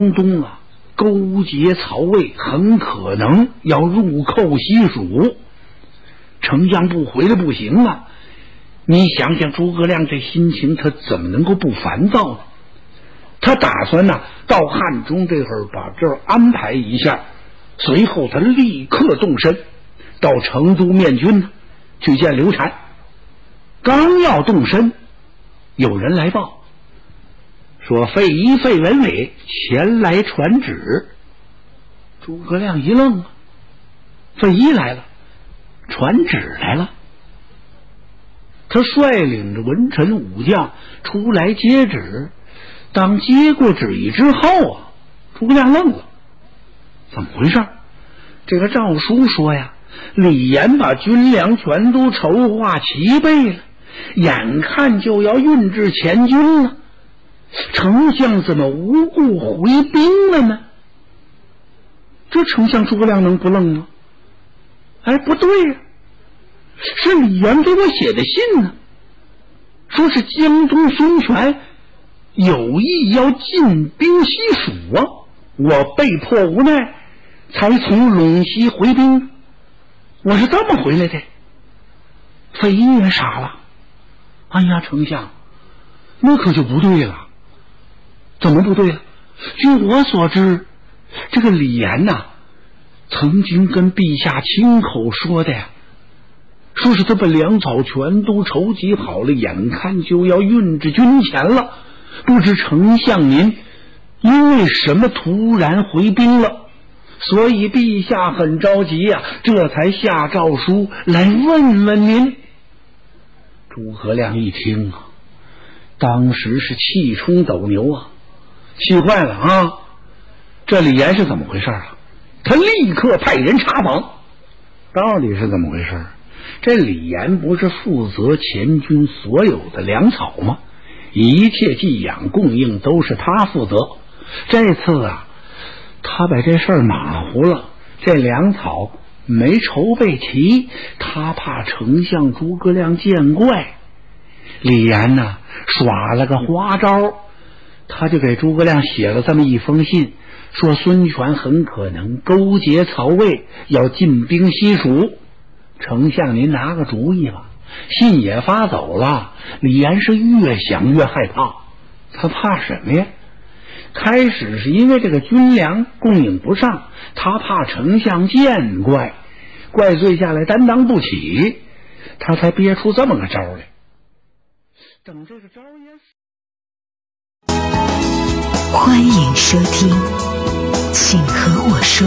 东啊勾结曹魏，很可能要入寇西蜀。丞相不回来不行啊！你想想诸葛亮这心情，他怎么能够不烦躁呢？他打算呢到汉中这会儿把这儿安排一下，随后他立刻动身到成都面军呢去见刘禅。刚要动身，有人来报说费祎费文伟前来传旨。诸葛亮一愣啊，费祎来了，传旨来了。他率领着文臣武将出来接旨，当接过旨意之后啊，诸葛亮愣了，怎么回事？这个诏书说呀，李严把军粮全都筹划齐备了，眼看就要运至前军了，丞相怎么无故回兵了呢？这丞相诸葛亮能不愣吗？哎，不对呀，是李严给我写的信呢，说是江东孙权有意要进兵西蜀啊，我被迫无奈才从陇西回兵，我是这么回来的。费祎也傻了，哎呀，丞相，那可就不对了。怎么不对了？据我所知，这个李严呐，曾经跟陛下亲口说的呀，说是他把粮草全都筹集好了，眼看就要运至军前了，不知丞相您因为什么突然回兵了，所以陛下很着急呀，这才下诏书来问问您。诸葛亮一听啊，当时是气冲斗牛啊，气坏了啊！这李严是怎么回事啊？他立刻派人查访，到底是怎么回事？这李严不是负责前军所有的粮草吗？一切寄养供应都是他负责。这次啊，他把这事儿马虎了，这粮草没筹备齐，他怕丞相诸葛亮见怪。李严呢，耍了个花招，他就给诸葛亮写了这么一封信，说孙权很可能勾结曹魏，要进兵西蜀，丞相您拿个主意吧。信也发走了，李严是越想越害怕。他怕什么呀？开始是因为这个军粮供应不上，他怕丞相见怪，怪罪下来担当不起，他才憋出这么个招来。等这个招也欢迎收听请和我说。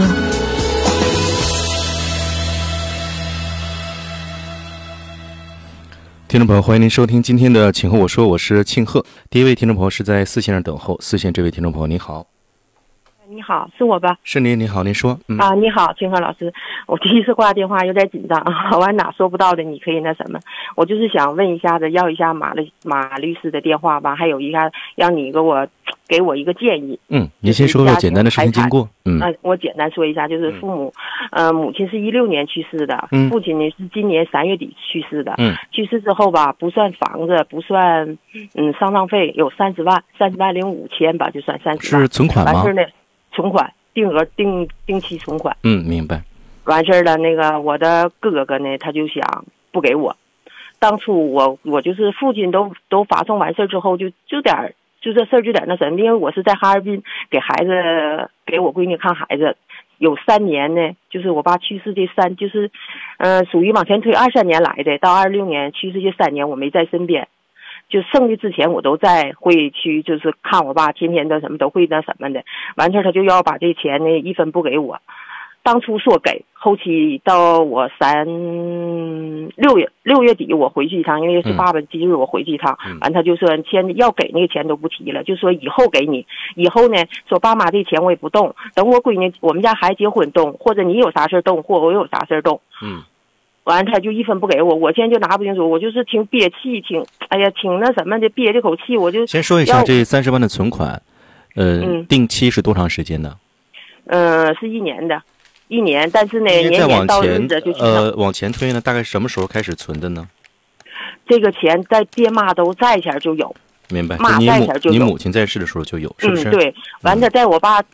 听众朋友，欢迎您收听今天的请和我说，我是庆贺。第一位听众朋友是在四线上等候，四线这位听众朋友你好。 你好，是我吧？ 是您，你好，您说。 你好，庆贺老师，我第一次挂电话有点紧张啊，我哪说不到的，你可以那什么，我就是想问一下子，要一下马律师的电话吧，还有一下让你给我一个建议。 您先说说简单的事情经过。 我简单说一下，就是父母，母亲是16年去世的，父亲呢是今年3月底去世的。去世之后吧，不算房子，不算丧葬费，有30万零5千吧，就算30万。 是存款吗？ 完事呢，存款定额定期存款。 明白。 完事了，那个我的哥哥呢，他就想不给我。当初我就是父亲都发送完事之后，就这事儿就点那什么，因为我是在哈尔滨给我闺女看孩子，有3年呢，就是我爸去世这就是属于往前推23年来的，到26年去世这3年我没在身边，就剩下之前我都会去，就是看我爸，天天的什么都会那什么的。完事他就要把这钱呢一分不给我，当初说给，后期到我6月底我回去一趟，因为是爸爸忌日我回去一趟，完他就说钱要给那个钱都不提了，就说以后给你，以后呢说爸妈这钱我也不动，等我闺女我们家孩子结婚动，或者你有啥事动，或者我有啥事动。完他就一分不给我，我现在就拿不清楚，我就是挺憋气，挺那什么的，憋这口气，我就先说一下这30万的存款，定期是多长时间的？ 是1年的，1年，但是呢，年到日子就往前推呢，大概什么时候开始存的呢？ 这个钱在爹妈都在前就有， 明白。 妈在前就有。 你母亲在世的时候就有，是不是？ 对，完了在我爸